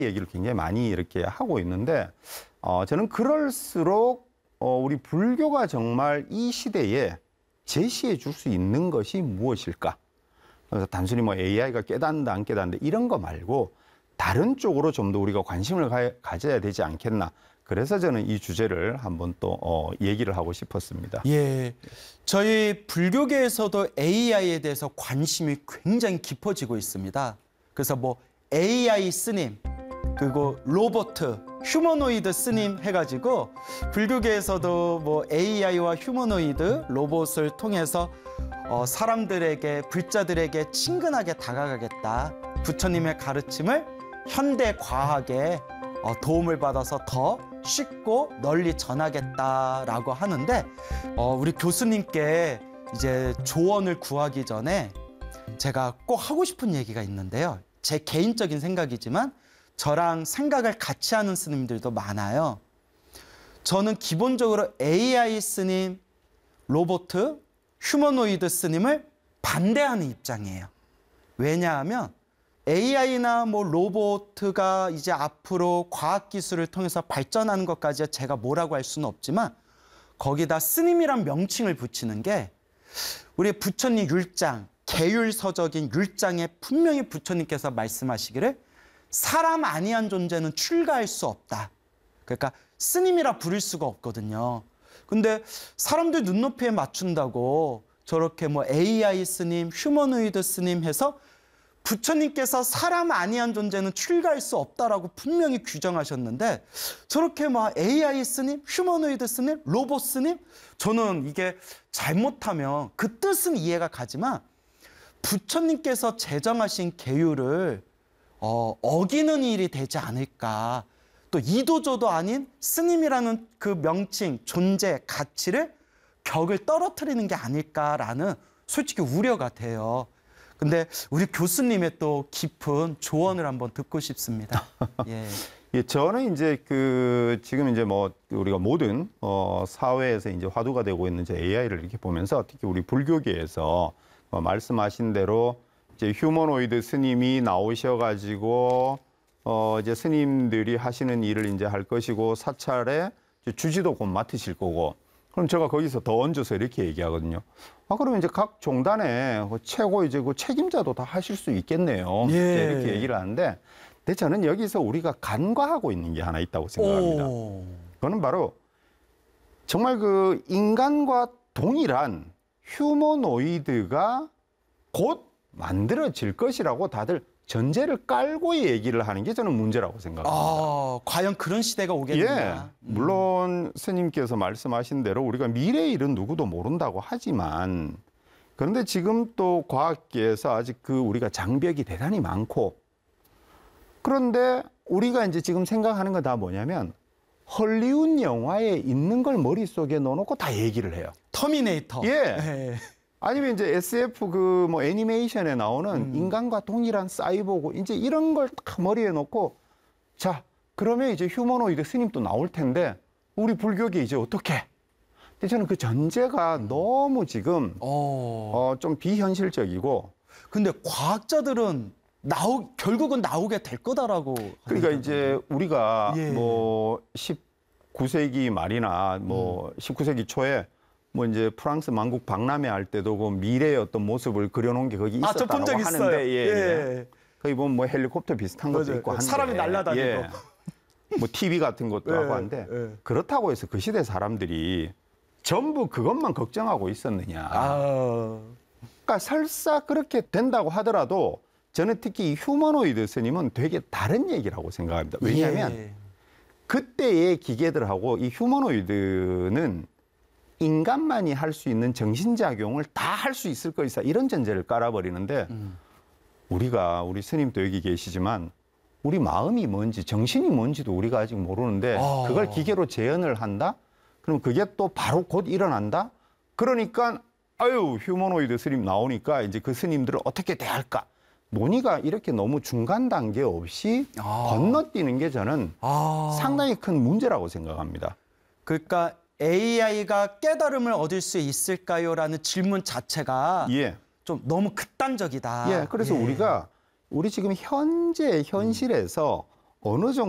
얘기를 굉장히 많이 이렇게 하고 있는데 저는 그럴수록 우리 불교가 정말 이 시대에 제시해 줄 수 있는 것이 무엇일까? 그래서 단순히 뭐 AI가 깨닫는다 안 깨닫는다 이런 거 말고 다른 쪽으로 좀 더 우리가 관심을 가져야 되지 않겠나. 그래서 저는 이 주제를 한번 또 얘기를 하고 싶었습니다. 예, 저희 불교계에서도 AI에 대해서 관심이 굉장히 깊어지고 있습니다. 그래서 뭐 AI 스님, 그리고 로봇, 휴머노이드 스님 해가지고 불교계에서도 뭐 AI와 휴머노이드, 로봇을 통해서 사람들에게, 불자들에게 친근하게 다가가겠다. 부처님의 가르침을 현대 과학에 도움을 받아서 더 쉽고 널리 전하겠다라고 하는데 우리 교수님께 이제 조언을 구하기 전에 제가 꼭 하고 싶은 얘기가 있는데요. 제 개인적인 생각이지만 저랑 생각을 같이 하는 스님들도 많아요. 저는 기본적으로 AI 스님, 로봇, 휴머노이드 스님을 반대하는 입장이에요. 왜냐하면 AI나 뭐 로봇가 이제 앞으로 과학기술을 통해서 발전하는 것까지 제가 뭐라고 할 수는 없지만 거기다 스님이란 명칭을 붙이는 게 우리 부처님 율장, 계율서적인 율장에 분명히 부처님께서 말씀하시기를 사람 아니한 존재는 출가할 수 없다. 그러니까 스님이라 부를 수가 없거든요. 근데 사람들 눈높이에 맞춘다고 저렇게 뭐 AI 스님, 휴머노이드 스님 해서 부처님께서 사람 아니한 존재는 출가할 수 없다라고 분명히 규정하셨는데 저렇게 막 AI 스님, 휴머노이드 스님, 로봇 스님 저는 이게 잘못하면 그 뜻은 이해가 가지만 부처님께서 제정하신 계율을 어기는 일이 되지 않을까. 또 이도저도 아닌 스님이라는 그 명칭, 존재, 가치를 격을 떨어뜨리는 게 아닐까라는 솔직히 우려가 돼요. 근데 우리 교수님의 또 깊은 조언을 한번 듣고 싶습니다. 예. 예, 저는 이제 지금 이제 뭐 우리가 모든 사회에서 이제 화두가 되고 있는 이제 AI를 이렇게 보면서 특히 우리 불교계에서 말씀하신 대로 이제 휴머노이드 스님이 나오셔가지고 이제 스님들이 하시는 일을 이제 할 것이고 사찰에 주지도 곧 맡으실 거고. 그럼 제가 거기서 더 얹어서 이렇게 얘기하거든요. 그러면 이제 각 종단의 최고 이제 그 책임자도 다 하실 수 있겠네요. 예. 이렇게 얘기를 하는데, 근데 저는 여기서 우리가 간과하고 있는 게 하나 있다고 생각합니다. 그거는 바로 정말 그 인간과 동일한 휴머노이드가 곧 만들어질 것이라고 다들 전제를 깔고 얘기를 하는 게 저는 문제라고 생각합니다. 과연 그런 시대가 오겠느냐. 예, 물론 스님께서 말씀하신 대로 우리가 미래의 일은 누구도 모른다고 하지만 그런데 지금 또 과학계에서 아직 우리가 장벽이 대단히 많고 그런데 우리가 이제 지금 생각하는 건 다 뭐냐면 헐리우드 영화에 있는 걸 머릿속에 넣어놓고 다 얘기를 해요. 터미네이터. 예. 아니면 이제 SF 뭐 애니메이션에 나오는 인간과 동일한 사이보그 이제 이런 걸 딱 머리에 넣고 자 그러면 이제 휴머노이드 스님도 나올 텐데 우리 불교계 이제 어떻게? 근데 저는 그 전제가 너무 지금 좀 비현실적이고 근데 과학자들은 결국은 나오게 될 거다라고. 그러니까 이제 우리가 예. 뭐 19세기 말이나 뭐 19세기 초에 뭐 이제 프랑스 만국 박람회 할 때도 그 미래의 어떤 모습을 그려놓은 게 거기 있었다고 하는데 예. 거기 보면 뭐 헬리콥터 비슷한 것도 있고 한데 사람이 날아다니고 예. 뭐 TV 같은 것도 하고 한데 그렇다고 해서 그 시대 사람들이 전부 그것만 걱정하고 있었느냐. 그러니까 설사 그렇게 된다고 하더라도 저는 특히 이 휴머노이드 스님은 되게 다른 얘기라고 생각합니다. 왜냐하면 그때의 기계들하고 이 휴머노이드는 인간만이 할 수 있는 정신작용을 다 할 수 있을 것이다. 이런 전제를 깔아버리는데 우리 스님도 여기 계시지만 우리 마음이 뭔지 정신이 뭔지도 우리가 아직 모르는데 그걸 기계로 재현을 한다? 그럼 그게 또 바로 곧 일어난다? 그러니까 휴머노이드 스님 나오니까 이제 그 스님들을 어떻게 대할까? 논의가 이렇게 너무 중간 단계 없이 건너뛰는 게 저는 상당히 큰 문제라고 생각합니다. 그러니까 AI가 깨달음을 얻을 수 있을까요? 라는 질문 자체가 좀 너무 극단적이다. 그래서 우리 지금 현실에서 어느 정도